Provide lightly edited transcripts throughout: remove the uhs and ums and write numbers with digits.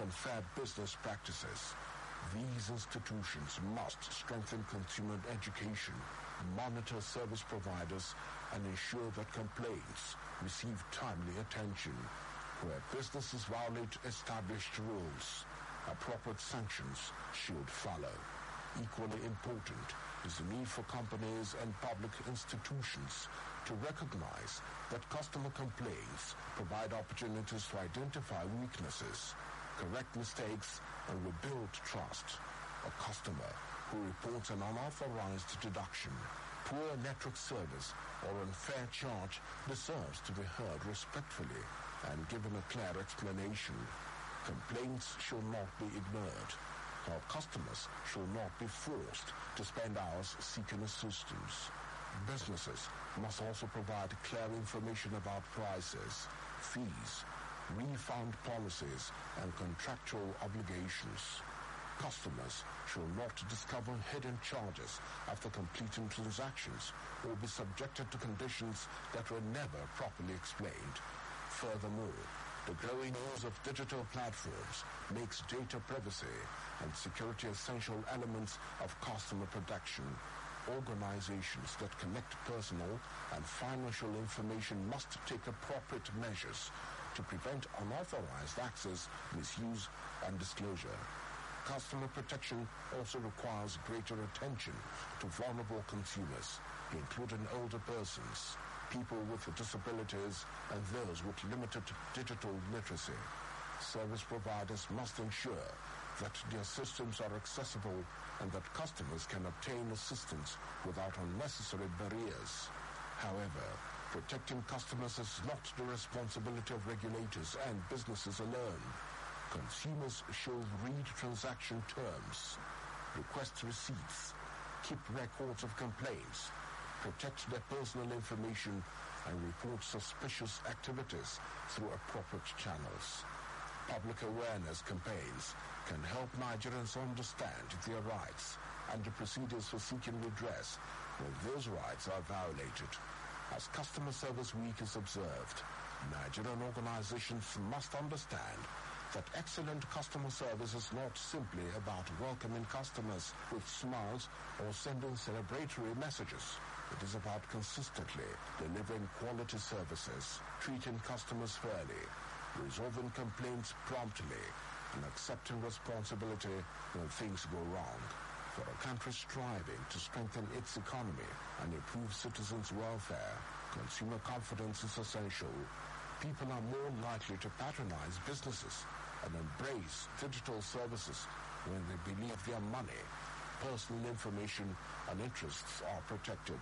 unfair business practices. These institutions must strengthen consumer education, monitor service providers, and ensure that complaints receive timely attention. Where businesses violate established rules, appropriate sanctions should follow. Equally important is the need for companies and public institutions to recognize that customer complaints provide opportunities to identify weaknesses, correct mistakes, and rebuild trust. A customer who reports an unauthorized deduction, poor network service, or unfair charge deserves to be heard respectfully and given a clear explanation. Complaints should not be ignored. Our customers should not be forced to spend hours seeking assistance. Businesses must also provide clear information about prices, fees, refund policies, and contractual obligations. Customers should not discover hidden charges after completing transactions or be subjected to conditions that were never properly explained. Furthermore, the growing use of digital platforms makes data privacy and security essential elements of customer protection. Organizations that connect personal and financial information must take appropriate measures to prevent unauthorized access, misuse, and disclosure. Customer protection also requires greater attention to vulnerable consumers, including older persons, people with disabilities, and those with limited digital literacy. Service providers must ensure that their systems are accessible and that customers can obtain assistance without unnecessary barriers. However, protecting customers is not the responsibility of regulators and businesses alone. Consumers should read transaction terms, request receipts, keep records of complaints, protect their personal information, and report suspicious activities through appropriate channels. Public awareness campaigns can help Nigerians understand their rights and the procedures for seeking redress when those rights are violated. As Customer Service Week is observed, Nigerian organizations must understand that excellent customer service is not simply about welcoming customers with smiles or sending celebratory messages. It is about consistently delivering quality services, treating customers fairly, resolving complaints promptly, and accepting responsibility when things go wrong. For a country striving to strengthen its economy and improve citizens' welfare, consumer confidence is essential. People are more likely to patronize businesses and embrace digital services when they believe their money, personal information, and interests are protected.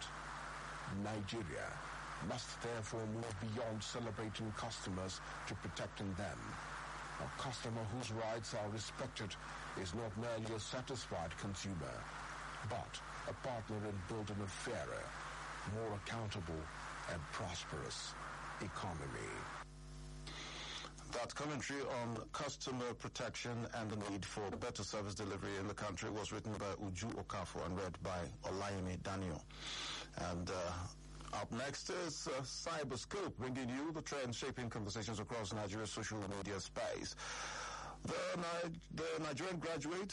Nigeria must therefore move beyond celebrating customers to protecting them. A customer whose rights are respected is not merely a satisfied consumer, but a partner in building a fairer, more accountable, and prosperous economy. That commentary on customer protection and the need for better service delivery in the country was written by Uju Okafor and read by Olayemi Daniel. And up next is Cyberscope, bringing you the trends shaping conversations across Nigeria's social media space. Our Nigerian graduate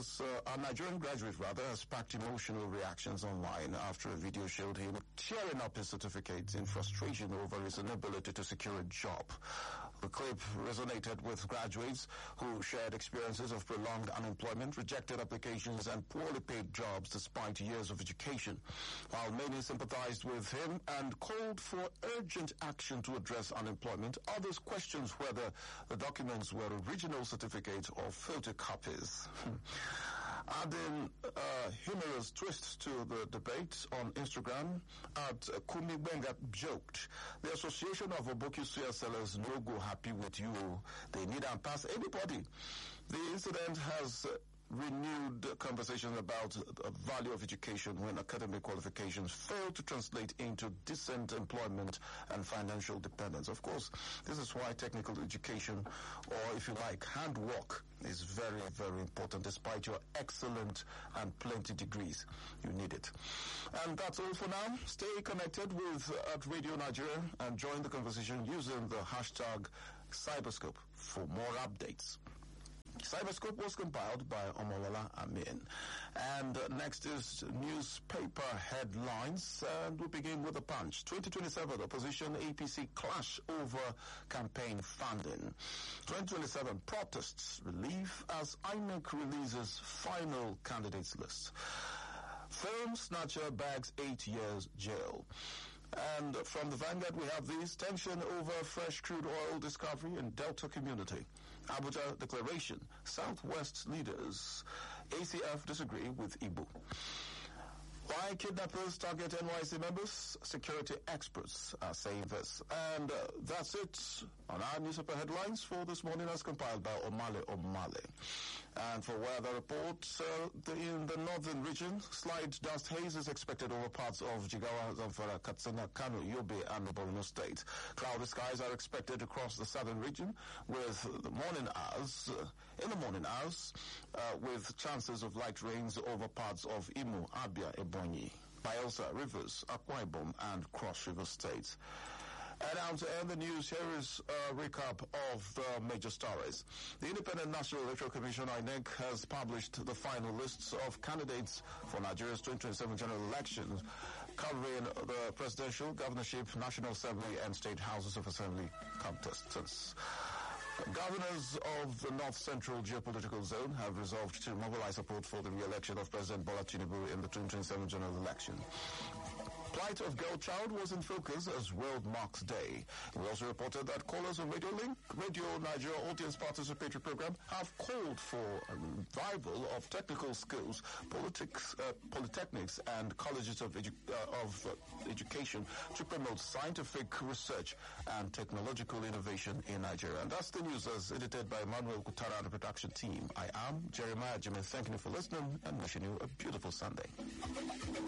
has sparked emotional reactions online after a video showed him tearing up his certificates in frustration over his inability to secure a job. The clip resonated with graduates who shared experiences of prolonged unemployment, rejected applications, and poorly paid jobs despite years of education. While many sympathized with him and called for urgent action to address unemployment, others questioned whether the documents were original certificates or photocopies. Adding a humorous twist to the debate on Instagram, Kumi Benga joked, "The Association of Oboki Suya Sellers no go happy with you. They need and pass anybody." The incident has renewed conversation about the value of education when academic qualifications fail to translate into decent employment and financial dependence. Of course, this is why technical education, or if you like, handwork, is very, very important. Despite your excellent and plenty degrees, you need it. And that's all for now. Stay connected with at Radio Nigeria and join the conversation using the hashtag Cyberscope for more updates. Cyberscope was compiled by Omawala Amin. And next is newspaper headlines, and we begin with the Punch. 2027 opposition APC clash over campaign funding. 2027 protests relief as INEC releases final candidates list. Film snatcher bags 8 years jail. And from the Vanguard, we have this tension over fresh crude oil discovery in Delta community. Abuja declaration, Southwest leaders. ACF disagree with Igbo. Why kidnappers target NYC members? Security experts are saying this. And that's it on our newspaper headlines for this morning as compiled by Omale. And for weather reports, in the northern region, slight dust haze is expected over parts of Jigawa, Zamfara, Katsina, Kano, Yobe, and Borno State. Cloudy skies are expected across the southern region with the morning hours, with chances of light rains over parts of Imo, Abia, Ebonyi, Bayelsa, Rivers, Akwa Ibom, and Cross River States. And now to end the news, here is a recap of the major stories. The Independent National Electoral Commission, INEC, has published the final lists of candidates for Nigeria's 2027 general elections, covering the presidential, governorship, National Assembly, and state houses of assembly contestants. Governors of the North Central Geopolitical Zone have resolved to mobilize support for the re-election of President Bola Tinubu in the 2027 general election. Plight of girl child was in focus as World Marks Day. We also reported that callers on Radio Link, Radio Nigeria Audience Participatory Program have called for a revival of technical skills, polytechnics, and colleges of education to promote scientific research and technological innovation in Nigeria. And that's the news as edited by Emmanuel Kutara and the production team. I am Jeremiah Jimmy. Thanking you for listening and wishing you a beautiful Sunday.